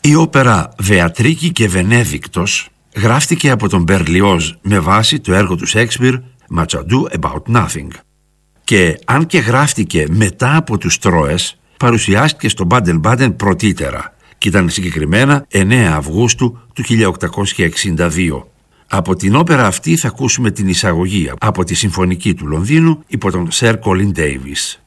Η όπερα «Βεατρίκη και Βενέδικτος» γράφτηκε από τον Μπερλιόζ με βάση το έργο του Σέξπιρ «Much Ado About Nothing». Και αν και γράφτηκε μετά από τους Τρόες, παρουσιάστηκε στο Μπάντεν-Μπάντεν πρωτήτερα και ήταν συγκεκριμένα 9 Αυγούστου του 1862. Από την όπερα αυτή θα ακούσουμε την εισαγωγή από τη Συμφωνική του Λονδίνου υπό τον Σερ Κόλιν Ντέιβις.